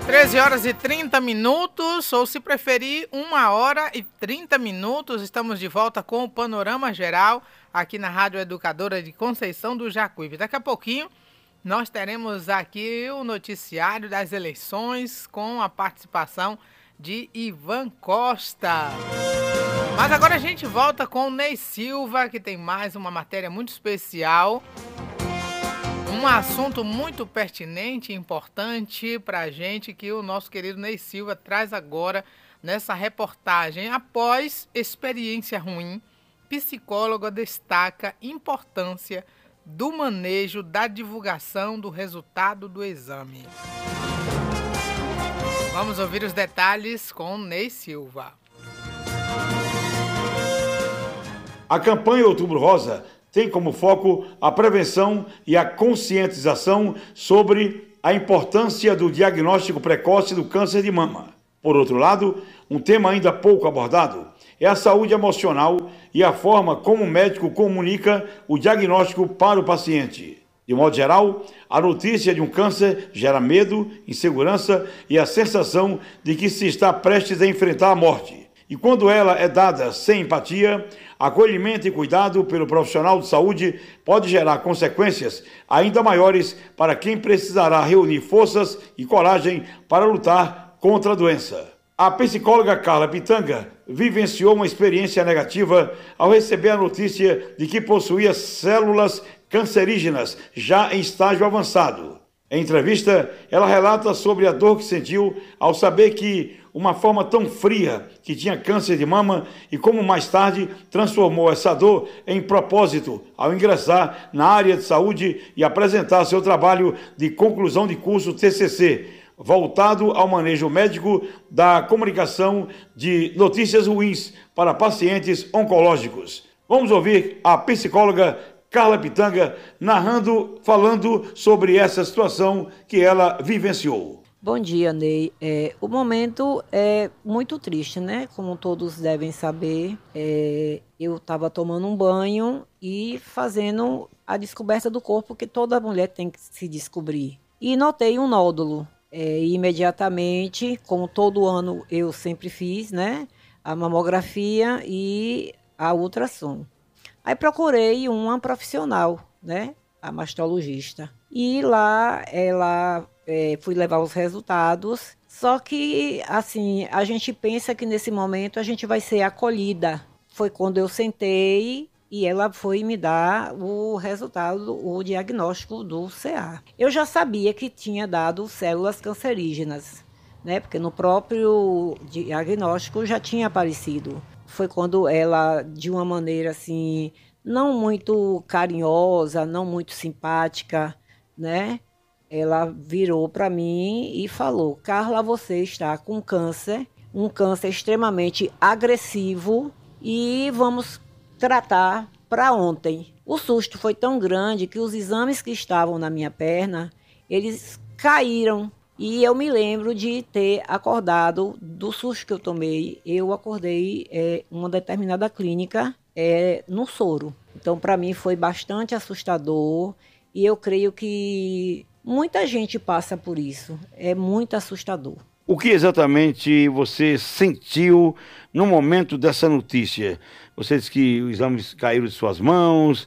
13 horas e 30 minutos, ou se preferir, 1 hora e 30 minutos. Estamos de volta com o Panorama Geral aqui na Rádio Educadora de Conceição do Jacuípe. Daqui a pouquinho nós teremos aqui o noticiário das eleições com a participação de Ivan Costa. Mas agora a gente volta com o Ney Silva, que tem mais uma matéria muito especial. Um assunto muito pertinente e importante para a gente que o nosso querido Ney Silva traz agora nessa reportagem. Após experiência ruim, psicóloga destaca importância do manejo da divulgação do resultado do exame. Vamos ouvir os detalhes com Ney Silva. A campanha Outubro Rosa tem como foco a prevenção e a conscientização sobre a importância do diagnóstico precoce do câncer de mama. Por outro lado, um tema ainda pouco abordado é a saúde emocional e a forma como o médico comunica o diagnóstico para o paciente. De modo geral, a notícia de um câncer gera medo, insegurança e a sensação de que se está prestes a enfrentar a morte. E quando ela é dada sem empatia, acolhimento e cuidado pelo profissional de saúde pode gerar consequências ainda maiores para quem precisará reunir forças e coragem para lutar contra a doença. A psicóloga Carla Pitanga vivenciou uma experiência negativa ao receber a notícia de que possuía células cancerígenas já em estágio avançado. Em entrevista, ela relata sobre a dor que sentiu ao saber que uma forma tão fria que tinha câncer de mama e como mais tarde transformou essa dor em propósito ao ingressar na área de saúde e apresentar seu trabalho de conclusão de curso TCC, voltado ao manejo médico da comunicação de notícias ruins para pacientes oncológicos. Vamos ouvir a psicóloga Carla Pitanga falando sobre essa situação que ela vivenciou. Bom dia, Ney. O momento é muito triste, né? Como todos devem saber, eu estava tomando um banho e fazendo a descoberta do corpo que toda mulher tem que se descobrir. E notei um nódulo. Imediatamente, como todo ano eu sempre fiz, né? A mamografia e a ultrassom. Aí procurei uma profissional, né? A mastologista. E lá ela fui levar os resultados. Só que, assim, a gente pensa que nesse momento a gente vai ser acolhida. Foi quando eu sentei e ela foi me dar o resultado, o diagnóstico do CA. Eu já sabia que tinha dado células cancerígenas, né? Porque no próprio diagnóstico já tinha aparecido. Foi quando ela, de uma maneira assim, não muito carinhosa, não muito simpática, né? Ela virou para mim e falou: Carla, você está com câncer, um câncer extremamente agressivo e vamos tratar para ontem. O susto foi tão grande que os exames que estavam na minha perna, eles caíram. E eu me lembro de ter acordado do susto que eu tomei. Eu acordei em uma determinada clínica no soro. Então, para mim, foi bastante assustador. E eu creio que muita gente passa por isso. É muito assustador. O que exatamente você sentiu no momento dessa notícia? Você disse que os exames caíram de suas mãos,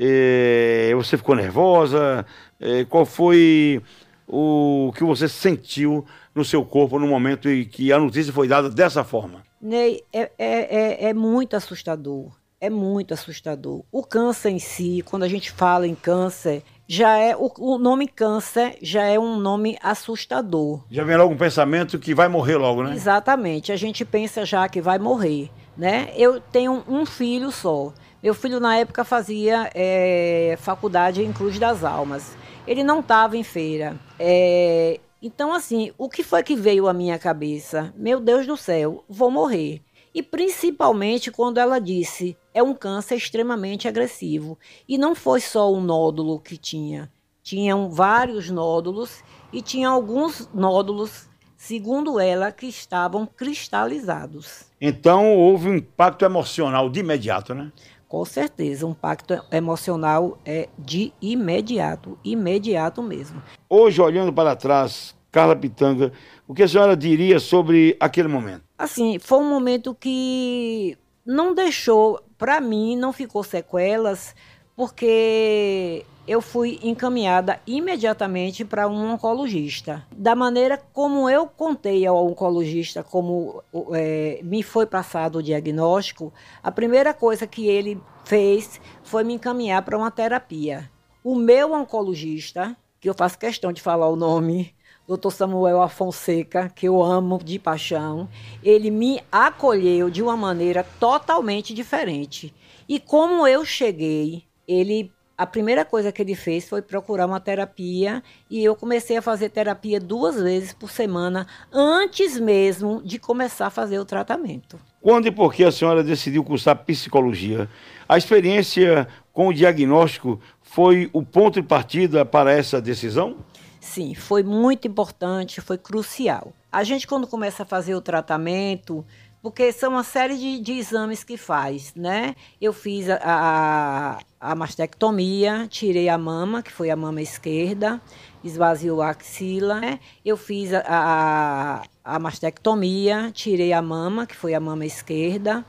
você ficou nervosa. Qual foi o que você sentiu no seu corpo no momento em que a notícia foi dada dessa forma? Ney, é muito assustador. É muito assustador. O câncer em si, quando a gente fala em câncer, já é o nome câncer já é um nome assustador. Já vem logo um pensamento que vai morrer logo, né? Exatamente. A gente pensa já que vai morrer, né? Eu tenho um filho só. Meu filho, na época, fazia faculdade em Cruz das Almas. Ele não estava em Feira. Então, assim, o que foi que veio à minha cabeça? Meu Deus do céu, vou morrer. E principalmente quando ela disse, é um câncer extremamente agressivo. E não foi só um nódulo que tinha. Tinham vários nódulos e tinha alguns nódulos, segundo ela, que estavam cristalizados. Então houve um impacto emocional de imediato, né? Com certeza, um impacto emocional é de imediato mesmo. Hoje, olhando para trás, Carla Pitanga, o que a senhora diria sobre aquele momento? Assim, foi um momento que não deixou, para mim, não ficou sequelas, porque eu fui encaminhada imediatamente para um oncologista. Da maneira como eu contei ao oncologista, como me foi passado o diagnóstico, a primeira coisa que ele fez foi me encaminhar para uma terapia. O meu oncologista, que eu faço questão de falar o nome, Dr. Samuel Afonseca, que eu amo de paixão, ele me acolheu de uma maneira totalmente diferente. E como eu cheguei, a primeira coisa que ele fez foi procurar uma terapia e eu comecei a fazer terapia 2 vezes por semana, antes mesmo de começar a fazer o tratamento. Quando e por que a senhora decidiu cursar psicologia? A experiência com o diagnóstico foi o ponto de partida para essa decisão? Sim, foi muito importante, foi crucial. A gente, quando começa a fazer o tratamento, porque são uma série de exames que faz, né? Eu fiz a mastectomia, tirei a mama, que foi a mama esquerda, esvaziou a axila, né? Eu fiz a mastectomia, tirei a mama, que foi a mama esquerda,